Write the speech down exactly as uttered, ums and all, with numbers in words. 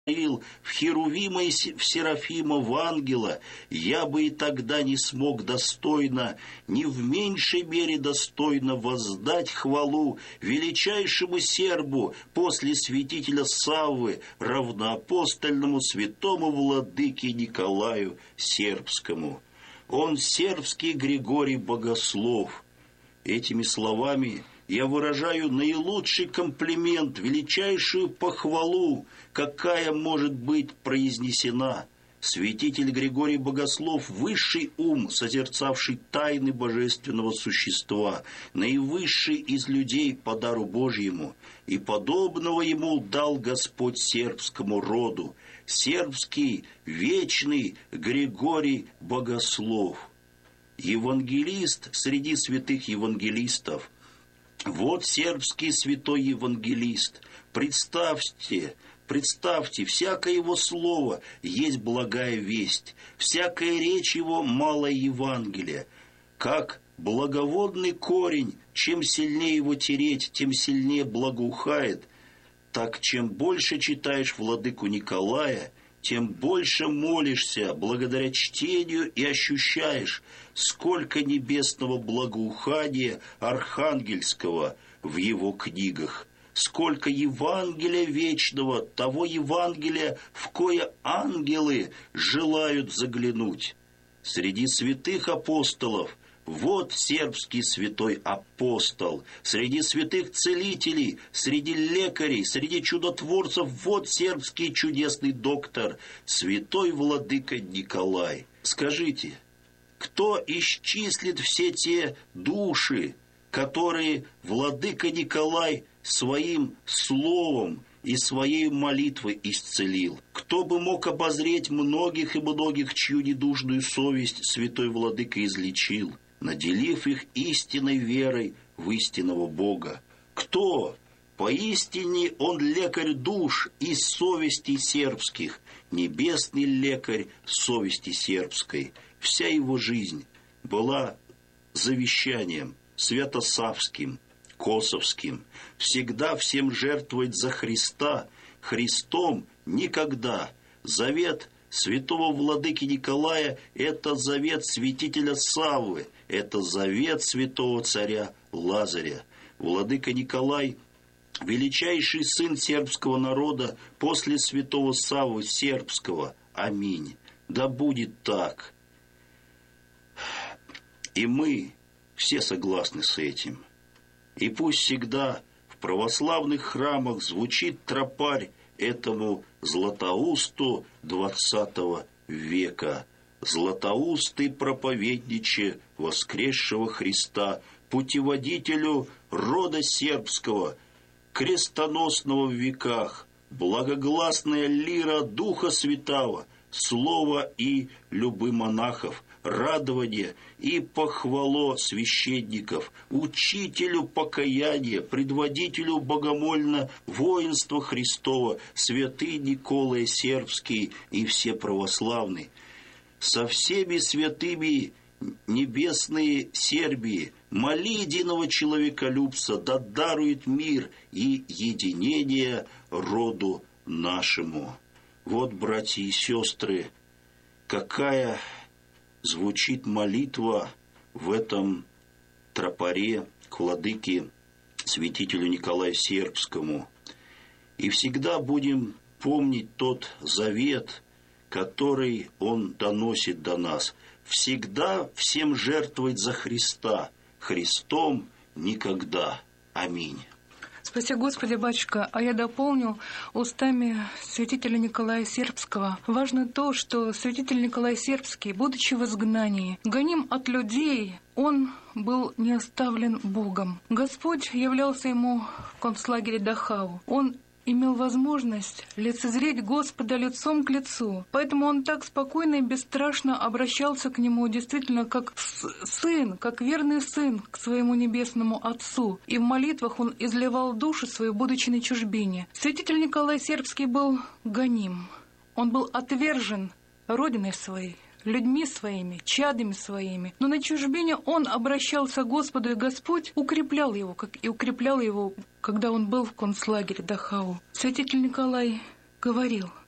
в Херувима и в Серафима, в ангела, я бы и тогда не смог достойно, ни в меньшей мере достойно воздать хвалу величайшему сербу после святителя Саввы, равноапостольному святому владыке Николаю Сербскому. Он сербский Григорий Богослов. Этими словами я выражаю наилучший комплимент, величайшую похвалу, какая может быть произнесена. Святитель Григорий Богослов – высший ум, созерцавший тайны божественного существа, наивысший из людей по дару Божьему, и подобного ему дал Господь сербскому роду, сербский вечный Григорий Богослов. Евангелист среди святых евангелистов. Вот сербский святой евангелист. Представьте, представьте, всякое его слово есть благая весть, всякая речь его малое Евангелие. Как благоводный корень, чем сильнее его тереть, тем сильнее благоухает, так чем больше читаешь владыку Николая, тем больше молишься благодаря чтению и ощущаешь, сколько небесного благоухания архангельского в его книгах, сколько Евангелия вечного, того Евангелия, в кое ангелы желают заглянуть. Среди святых апостолов вот сербский святой апостол, среди святых целителей, среди лекарей, среди чудотворцев вот сербский чудесный доктор, святой владыка Николай. Скажите, кто исчислит все те души, которые владыка Николай своим словом и своей молитвой исцелил? Кто бы мог обозреть многих и многих, чью недужную совесть святой владыка излечил, наделив их истинной верой в истинного Бога? Кто? Поистине он лекарь душ и совестей сербских, небесный лекарь совести сербской. Вся его жизнь была завещанием святосавским, косовским, всегда всем жертвовать за Христа, Христом никогда. Завет святого владыки Николая – это завет святителя Саввы, это завет святого царя Лазаря. Владыка Николай – величайший сын сербского народа после святого Саввы сербского. Аминь. Да будет так. И мы все согласны с этим. И пусть всегда в православных храмах звучит тропарь этому Златоусту двадцатого века. Златоустый проповедниче воскресшего Христа, путеводителю рода сербского, крестоносного в веках, благогласная лира Духа Святаго, слово и любы монахов, радование и похвало священников, учителю покаяния, предводителю богомольно воинства Христова, святый Николай Сербский и все православные. Со всеми святыми небесные Сербии, моли единого человеколюбца, да дарует мир и единение роду нашему. Вот, братья и сестры, какая звучит молитва в этом тропаре к владыке святителю Николаю Сербскому. И всегда будем помнить тот завет, который он доносит до нас. Всегда всем жертвовать за Христа, Христом никогда. Аминь. Спаси Господи, батюшка, а я дополню устами святителя Николая Сербского. Важно то, что святитель Николай Сербский, будучи в изгнании, гоним от людей, он был не оставлен Богом. Господь являлся ему в концлагере Дахау. Он имел возможность лицезреть Господа лицом к лицу. Поэтому он так спокойно и бесстрашно обращался к нему действительно как сын, как верный сын к своему небесному Отцу. И в молитвах он изливал душу свою, будучи на чужбине. Святитель Николай Сербский был гоним. Он был отвержен родиной своей, людьми своими, чадами своими. Но на чужбине он обращался к Господу, и Господь укреплял его, как и укреплял его, когда он был в концлагере Дахау. Святитель Николай говорил: